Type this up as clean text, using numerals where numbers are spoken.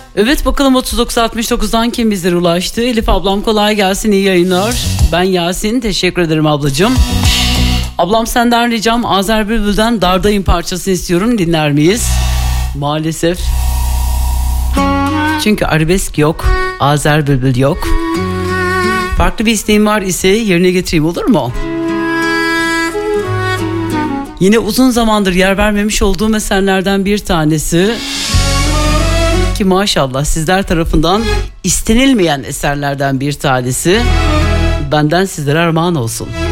Evet, bakalım 3969'dan kim bizlere ulaştı? Elif ablam kolay gelsin, iyi yayınlar. Ben Yasin, teşekkür ederim ablacığım. Ablam senden ricam Azer Bülbül'den Dardayım parçasını istiyorum, dinler miyiz? Maalesef. Çünkü arabesk yok, Azer Bülbül yok. Farklı bir isteğim var ise yerine getireyim, olur mu? Yine uzun zamandır yer vermemiş olduğum eserlerden bir tanesi. Ki maşallah sizler tarafından istenilmeyen eserlerden bir tanesi. Benden sizlere armağan olsun.